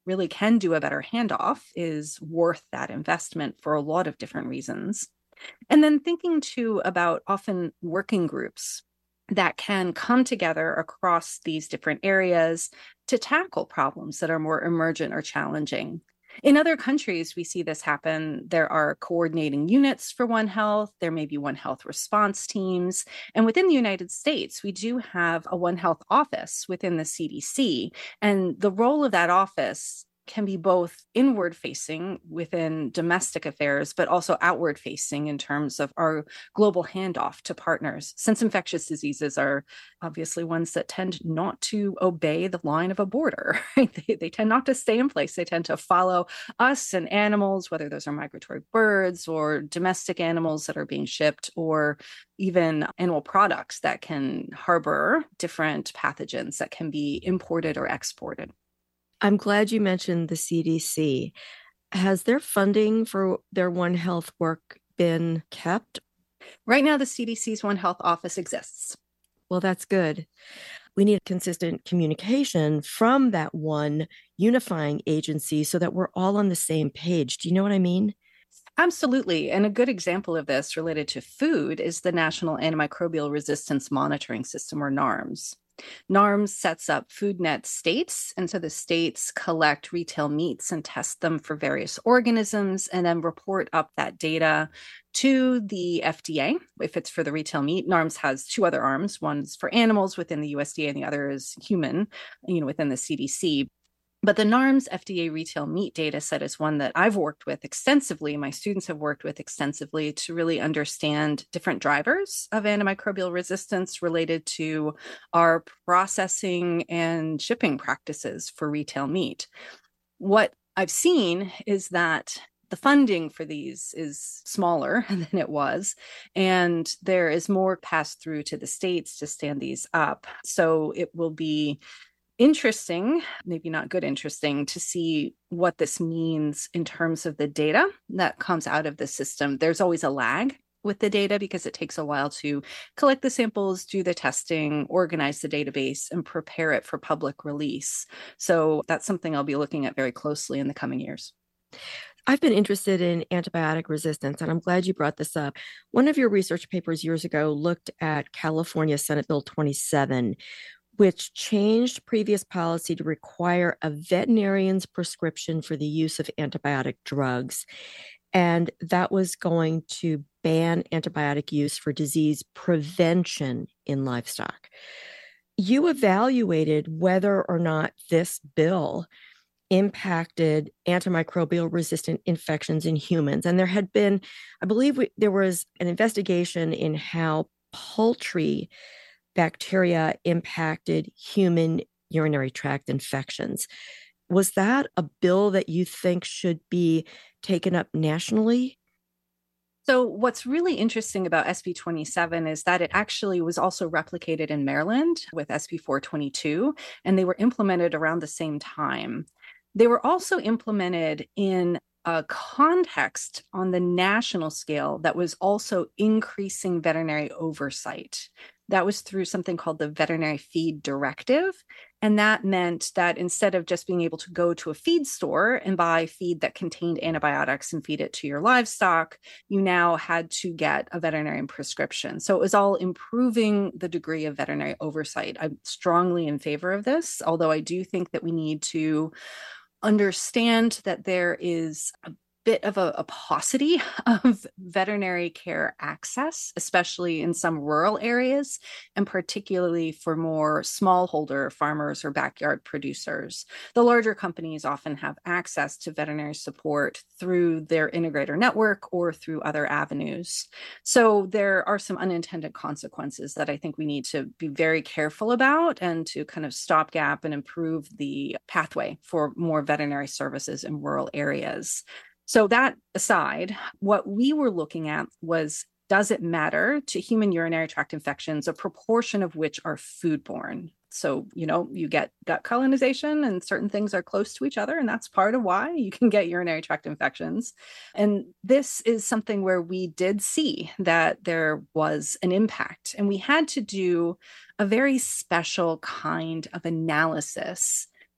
really can do a better handoff is worth that investment for a lot of different reasons. And then thinking too about often working groups that can come together across these different areas to tackle problems that are more emergent or challenging. In other countries, we see this happen. There are coordinating units for One Health. There may be One Health response teams. And within the United States, we do have a One Health office within the CDC. And the role of that office can be both inward facing within domestic affairs, but also outward facing in terms of our global handoff to partners, since infectious diseases are obviously ones that tend not to obey the line of a border. Right? They tend not to stay in place. They tend to follow us and animals, whether those are migratory birds or domestic animals that are being shipped, or even animal products that can harbor different pathogens that can be imported or exported. I'm glad you mentioned the CDC. Has their funding for their One Health work been kept? Right now, the CDC's One Health office exists. Well, that's good. We need consistent communication from that one unifying agency so that we're all on the same page. Do you know what I mean? Absolutely. And a good example of this related to food is the National Antimicrobial Resistance Monitoring System, or NARMS. NARMS sets up food net states. And so the states collect retail meats and test them for various organisms and then report up that data to the FDA. If it's for the retail meat, NARMS has two other arms. One's for animals within the USDA and the other is human, within the CDC. But the NARMS FDA retail meat data set is one that I've worked with extensively. My students have worked with extensively to really understand different drivers of antimicrobial resistance related to our processing and shipping practices for retail meat. What I've seen is that the funding for these is smaller than it was, and there is more passed through to the states to stand these up. So it will be interesting, maybe not good interesting, to see what this means in terms of the data that comes out of the system. There's always a lag with the data because it takes a while to collect the samples, do the testing, organize the database, and prepare it for public release. So that's something I'll be looking at very closely in the coming years. I've been interested in antibiotic resistance, and I'm glad you brought this up. One of your research papers years ago looked at California Senate Bill 27, which changed previous policy to require a veterinarian's prescription for the use of antibiotic drugs. And that was going to ban antibiotic use for disease prevention in livestock. You evaluated whether or not this bill impacted antimicrobial resistant infections in humans. And there had been, I believe there was an investigation in how poultry bacteria impacted human urinary tract infections. Was that a bill that you think should be taken up nationally? So what's really interesting about SB 27 is that it actually was also replicated in Maryland with SB 422, and they were implemented around the same time. They were also implemented in a context on the national scale that was also increasing veterinary oversight. That was through something called the Veterinary Feed Directive. And that meant that instead of just being able to go to a feed store and buy feed that contained antibiotics and feed it to your livestock, you now had to get a veterinarian prescription. So it was all improving the degree of veterinary oversight. I'm strongly in favor of this, although I do think that we need to understand that there is a bit of a paucity of veterinary care access, especially in some rural areas, and particularly for more smallholder farmers or backyard producers. The larger companies often have access to veterinary support through their integrator network or through other avenues. So there are some unintended consequences that I think we need to be very careful about and to kind of stopgap and improve the pathway for more veterinary services in rural areas. So that aside, what we were looking at was, does it matter to human urinary tract infections, a proportion of which are foodborne? So, you get gut colonization and certain things are close to each other, and that's part of why you can get urinary tract infections. And this is something where we did see that there was an impact, and we had to do a very special kind of analysis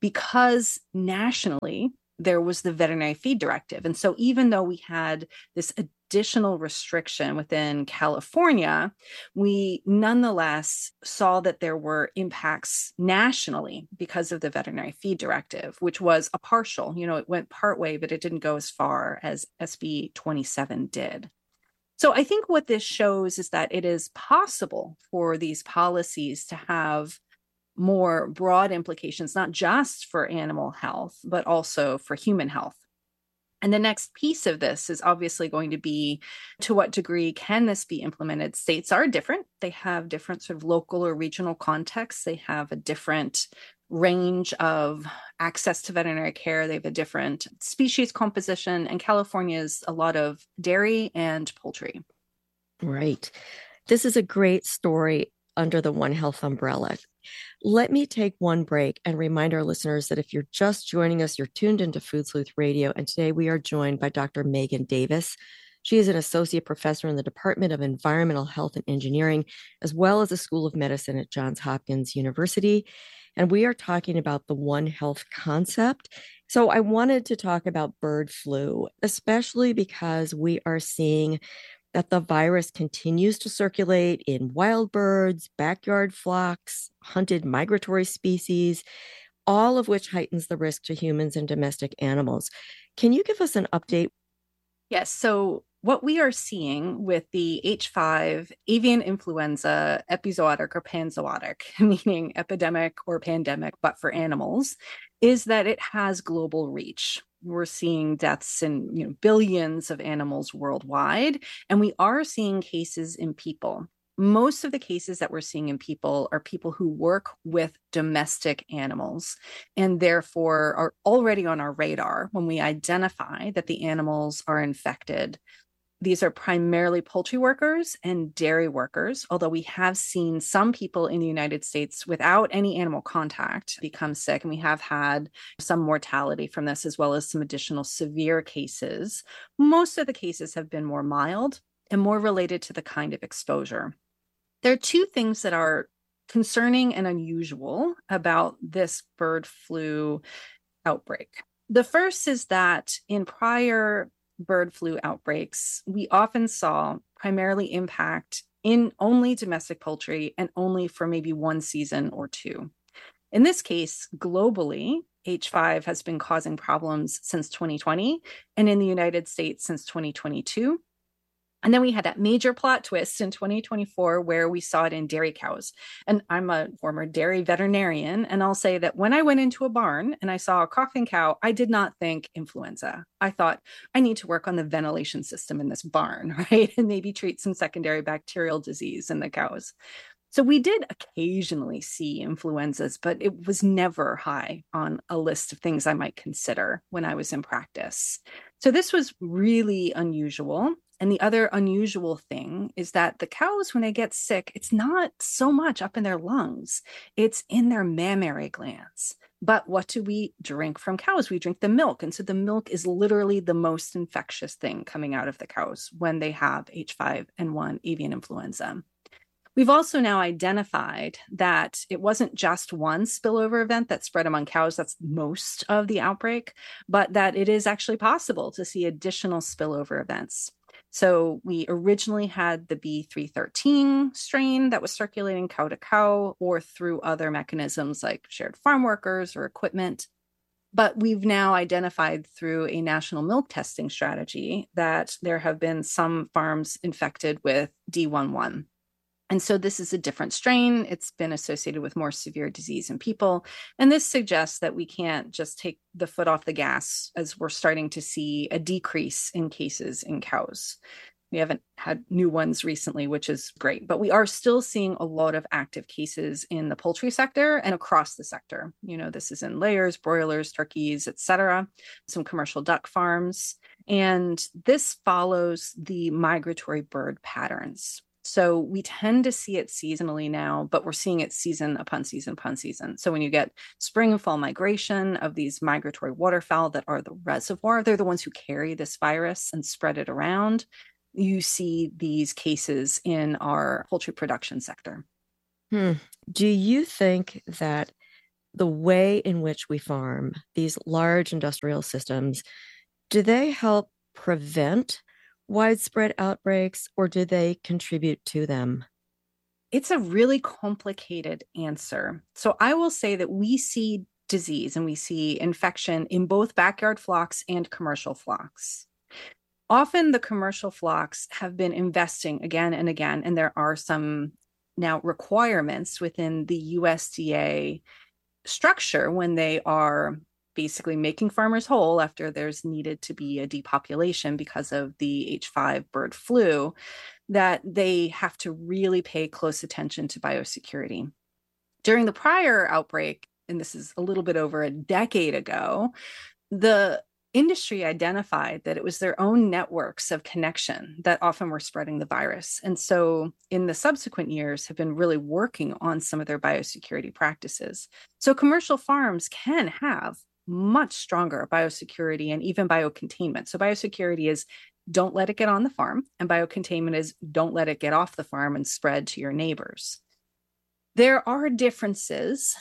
because nationally there was the veterinary feed directive. And so even though we had this additional restriction within California, we nonetheless saw that there were impacts nationally because of the veterinary feed directive, which was a partial, it went part way, but it didn't go as far as SB 27 did. So I think what this shows is that it is possible for these policies to have more broad implications, not just for animal health, but also for human health. And the next piece of this is obviously going to be, to what degree can this be implemented? States are different. They have different sort of local or regional contexts. They have a different range of access to veterinary care. They have a different species composition, and California is a lot of dairy and poultry. Right. This is a great story under the One Health umbrella. Let me take one break and remind our listeners that if you're just joining us, you're tuned into Food Sleuth Radio, and today we are joined by Dr. Megan Davis. She is an associate professor in the Department of Environmental Health and Engineering, as well as the School of Medicine at Johns Hopkins University. And we are talking about the One Health concept. So I wanted to talk about bird flu, especially because we are seeing that the virus continues to circulate in wild birds, backyard flocks, hunted migratory species, all of which heightens the risk to humans and domestic animals. Can you give us an update? Yes. So what we are seeing with the H5 avian influenza epizootic or panzootic, meaning epidemic or pandemic, but for animals, is that it has global reach. We're seeing deaths in billions of animals worldwide, and we are seeing cases in people. Most of the cases that we're seeing in people are people who work with domestic animals and therefore are already on our radar when we identify that the animals are infected. These are primarily poultry workers and dairy workers, although we have seen some people in the United States without any animal contact become sick, and we have had some mortality from this, as well as some additional severe cases. Most of the cases have been more mild and more related to the kind of exposure. There are two things that are concerning and unusual about this bird flu outbreak. The first is that in prior bird flu outbreaks, we often saw primarily impact in only domestic poultry and only for maybe one season or two. In this case, globally, H5 has been causing problems since 2020, and in the United States since 2022. And then we had that major plot twist in 2024 where we saw it in dairy cows. And I'm a former dairy veterinarian, and I'll say that when I went into a barn and I saw a coughing cow, I did not think influenza. I thought, I need to work on the ventilation system in this barn, right? And maybe treat some secondary bacterial disease in the cows. So we did occasionally see influenzas, but it was never high on a list of things I might consider when I was in practice. So this was really unusual. And the other unusual thing is that the cows, when they get sick, it's not so much up in their lungs, it's in their mammary glands. But what do we drink from cows? We drink the milk. And so the milk is literally the most infectious thing coming out of the cows when they have H5N1 avian influenza. We've also now identified that it wasn't just one spillover event that spread among cows, that's most of the outbreak, but that it is actually possible to see additional spillover events. So we originally had the B313 strain that was circulating cow to cow or through other mechanisms like shared farm workers or equipment. But we've now identified through a national milk testing strategy that there have been some farms infected with D11. And so this is a different strain. It's been associated with more severe disease in people. And this suggests that we can't just take the foot off the gas as we're starting to see a decrease in cases in cows. We haven't had new ones recently, which is great, but we are still seeing a lot of active cases in the poultry sector and across the sector. This is in layers, broilers, turkeys, et cetera, some commercial duck farms. And this follows the migratory bird patterns. So we tend to see it seasonally now, but we're seeing it season upon season upon season. So when you get spring and fall migration of these migratory waterfowl that are the reservoir, they're the ones who carry this virus and spread it around. You see these cases in our poultry production sector. Do you think that the way in which we farm, these large industrial systems, do they help prevent widespread outbreaks or do they contribute to them? It's a really complicated answer. So I will say that we see disease and we see infection in both backyard flocks and commercial flocks. Often the commercial flocks have been investing again and again, and there are some now requirements within the USDA structure when they are basically making farmers whole after there's needed to be a depopulation because of the H5 bird flu, that they have to really pay close attention to biosecurity. During the prior outbreak, and this is a little bit over a decade ago, the industry identified that it was their own networks of connection that often were spreading the virus. And so in the subsequent years have been really working on some of their biosecurity practices. So commercial farms can have much stronger biosecurity and even biocontainment. So biosecurity is don't let it get on the farm, and biocontainment is don't let it get off the farm and spread to your neighbors. There are differences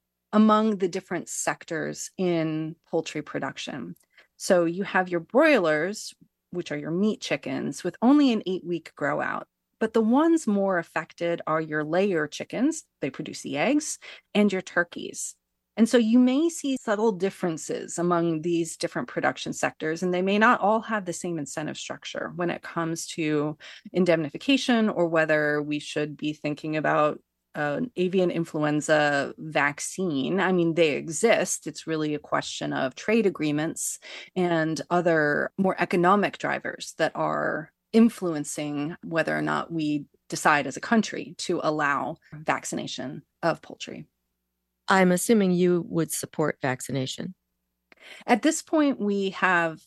among the different sectors in poultry production. So you have your broilers, which are your meat chickens, with only an 8-week grow out. But the ones more affected are your layer chickens, they produce the eggs, and your turkeys. And so you may see subtle differences among these different production sectors, and they may not all have the same incentive structure when it comes to indemnification or whether we should be thinking about avian influenza vaccine. I mean, they exist. It's really a question of trade agreements and other more economic drivers that are influencing whether or not we decide as a country to allow vaccination of poultry. I'm assuming you would support vaccination. At this point, we have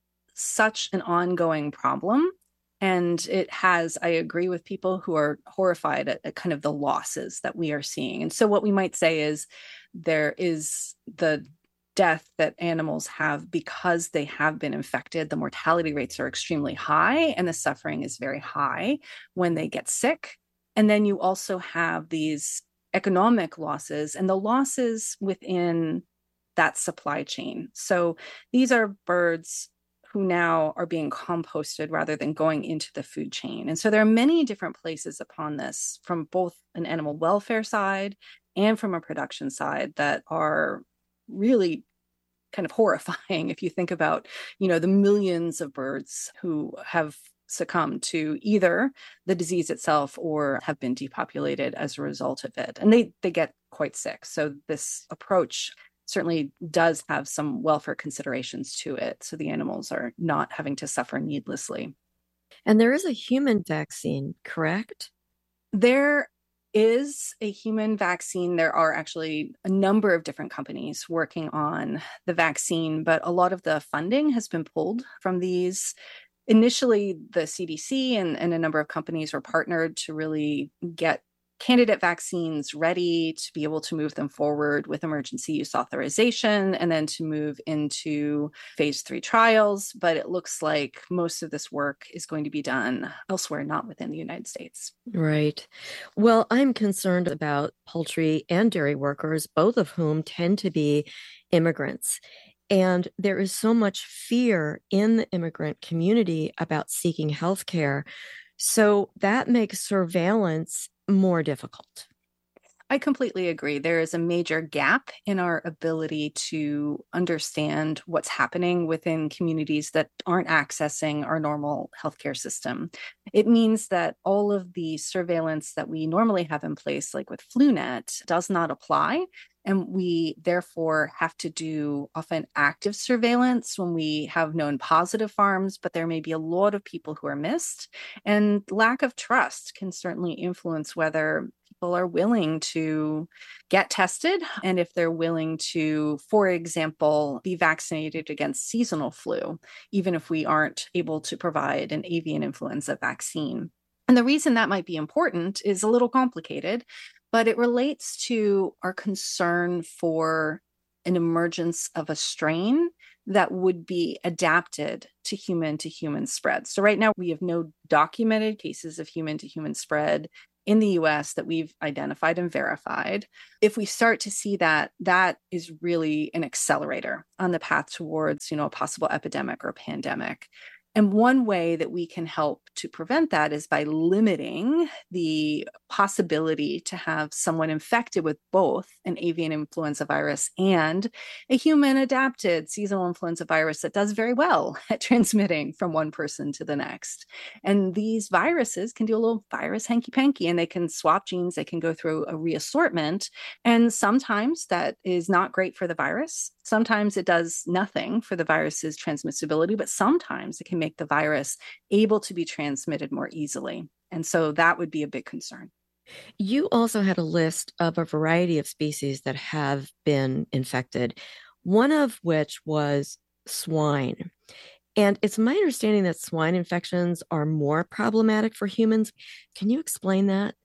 such an ongoing problem. And it has, I agree with people who are horrified at kind of the losses that we are seeing. And so what we might say is there is the death that animals have because they have been infected. The mortality rates are extremely high and the suffering is very high when they get sick. And then you also have these economic losses and the losses within that supply chain. So these are birds who now are being composted rather than going into the food chain. And so there are many different places upon this from both an animal welfare side and from a production side that are really kind of horrifying if you think about, the millions of birds who have succumbed to either the disease itself or have been depopulated as a result of it. And they get quite sick. So this approach certainly does have some welfare considerations to it. So the animals are not having to suffer needlessly. And there is a human vaccine, correct? There is a human vaccine. There are actually a number of different companies working on the vaccine, but a lot of the funding has been pulled from these. Initially, the CDC and a number of companies were partnered to really get candidate vaccines ready to be able to move them forward with emergency use authorization and then to move into phase 3 trials. But it looks like most of this work is going to be done elsewhere, not within the United States. Right. Well, I'm concerned about poultry and dairy workers, both of whom tend to be immigrants. And there is so much fear in the immigrant community about seeking health care. So that makes surveillance more difficult. I completely agree. There is a major gap in our ability to understand what's happening within communities that aren't accessing our normal healthcare system. It means that all of the surveillance that we normally have in place, like with FluNet, does not apply. And we therefore have to do often active surveillance when we have known positive farms, but there may be a lot of people who are missed. And lack of trust can certainly influence whether people are willing to get tested and if they're willing to, for example, be vaccinated against seasonal flu, even if we aren't able to provide an avian influenza vaccine. And the reason that might be important is a little complicated, but it relates to our concern for an emergence of a strain that would be adapted to human spread. So right now we have no documented cases of human to human spread in the US that we've identified and verified, if we start to see that, that is really an accelerator on the path towards, a possible epidemic or pandemic. And one way that we can help to prevent that is by limiting the possibility to have someone infected with both an avian influenza virus and a human adapted seasonal influenza virus that does very well at transmitting from one person to the next. And these viruses can do a little virus hanky-panky, and they can swap genes, they can go through a reassortment. And sometimes that is not great for the virus. Sometimes it does nothing for the virus's transmissibility, but sometimes it can make the virus able to be transmitted more easily. And so that would be a big concern. You also had a list of a variety of species that have been infected, one of which was swine. And it's my understanding that swine infections are more problematic for humans. Can you explain that?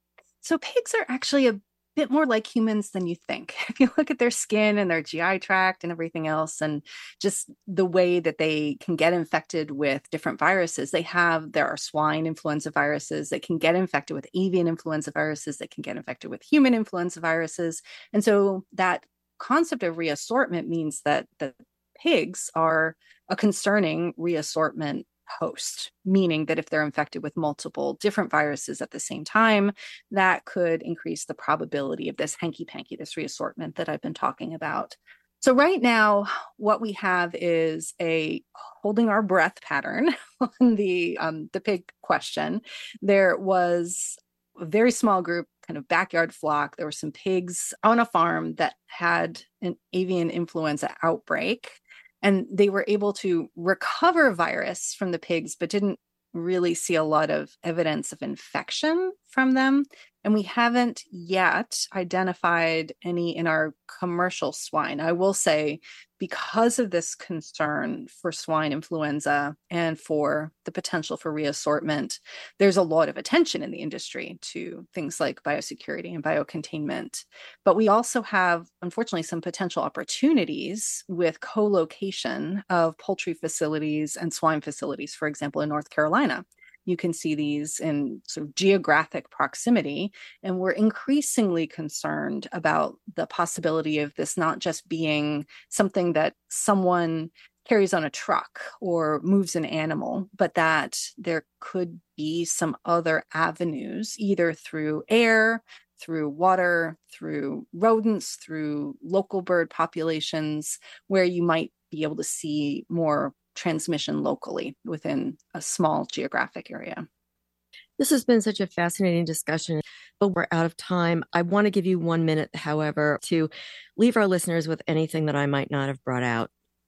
So pigs are actually a bit more like humans than you think. If you look at their skin and their GI tract and everything else, and just the way that they can get infected with different viruses, there are swine influenza viruses that can get infected with avian influenza viruses that can get infected with human influenza viruses. And so that concept of reassortment means that the pigs are a concerning reassortment host, meaning that if they're infected with multiple different viruses at the same time, that could increase the probability of this hanky-panky, this reassortment that I've been talking about. So right now, what we have is a holding our breath pattern on the pig question. There was a very small group, kind of backyard flock. There were some pigs on a farm that had an avian influenza outbreak. And they were able to recover virus from the pigs, but didn't really see a lot of evidence of infection from them. And we haven't yet identified any in our commercial swine. I will say, because of this concern for swine influenza and for the potential for reassortment, there's a lot of attention in the industry to things like biosecurity and biocontainment. But we also have, unfortunately, some potential opportunities with co-location of poultry facilities and swine facilities, for example, in North Carolina. You can see these in sort of geographic proximity, and we're increasingly concerned about the possibility of this not just being something that someone carries on a truck or moves an animal, but that there could be some other avenues, either through air, through water, through rodents, through local bird populations, where you might be able to see more transmission locally within a small geographic area. This has been such a fascinating discussion, but we're out of time. I want to give you 1 minute, however, to leave our listeners with anything that I might not have brought out.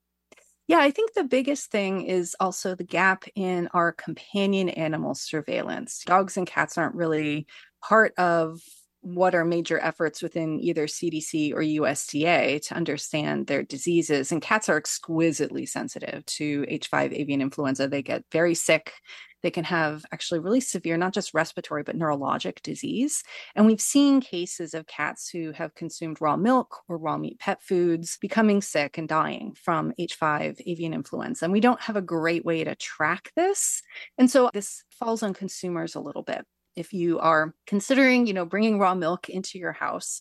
Yeah, I think the biggest thing is also the gap in our companion animal surveillance. Dogs and cats aren't really part of what are major efforts within either CDC or USDA to understand their diseases. And cats are exquisitely sensitive to H5 avian influenza. They get very sick. They can have actually really severe, not just respiratory, but neurologic disease. And we've seen cases of cats who have consumed raw milk or raw meat pet foods becoming sick and dying from H5 avian influenza. And we don't have a great way to track this. And so this falls on consumers a little bit. If you are considering, bringing raw milk into your house,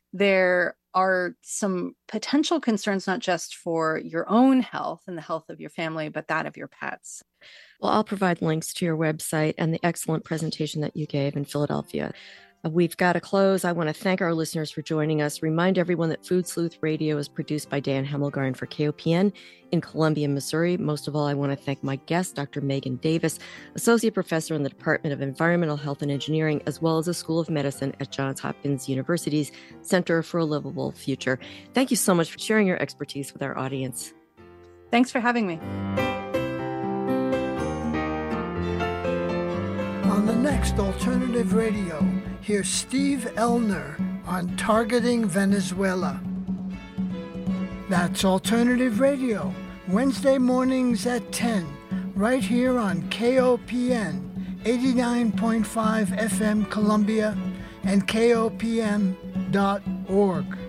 there are some potential concerns, not just for your own health and the health of your family, but that of your pets. Well, I'll provide links to your website and the excellent presentation that you gave in Philadelphia. We've got to close. I want to thank our listeners for joining us. Remind everyone that Food Sleuth Radio is produced by Dan Hemmelgarn for KOPN in Columbia, Missouri. Most of all, I want to thank my guest, Dr. Megan Davis, Associate Professor in the Department of Environmental Health and Engineering, as well as the School of Medicine at Johns Hopkins University's Center for a Livable Future. Thank you so much for sharing your expertise with our audience. Thanks for having me. On the next Alternative Radio, here's Steve Elner on targeting Venezuela. That's Alternative Radio, Wednesday mornings at 10, right here on KOPN 89.5 FM Columbia and KOPN.org.